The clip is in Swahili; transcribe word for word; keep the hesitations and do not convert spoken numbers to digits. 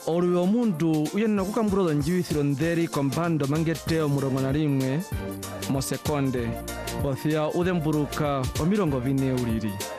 Oluyo omundu uyenna kukambuloza njiwisiro ndheri kompando mangeteo murongo na limwe mosekonde ofia udhemburuka omirongo vine uliri.